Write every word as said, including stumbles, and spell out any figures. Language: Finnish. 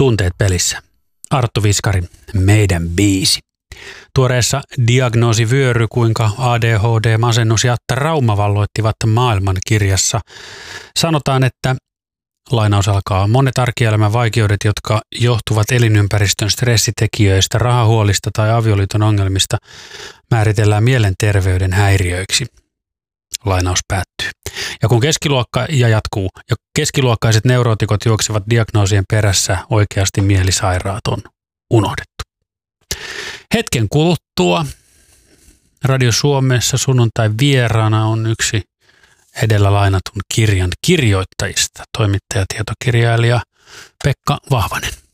Tunteet pelissä. Arttu Viskari, meidän biisi. Tuoreessa diagnoosivyöry, kuinka A D H D, masennus ja trauma valloittivat maailman kirjassa. Sanotaan, että lainaus alkaa. Monet arkielämän vaikeudet, jotka johtuvat elinympäristön stressitekijöistä, rahahuolista tai avioliiton ongelmista, määritellään mielenterveyden häiriöiksi. Lainaus päättyy. Ja kun keskiluokka ja jatkuu, ja keskiluokkaiset neurootikot juoksevat diagnoosien perässä, oikeasti mielisairaat on unohdettu. Hetken kuluttua Radio Suomessa sunnuntai vieraana on yksi edellä lainatun kirjan kirjoittajista, toimittaja, tietokirjailija Pekka Vahvanen.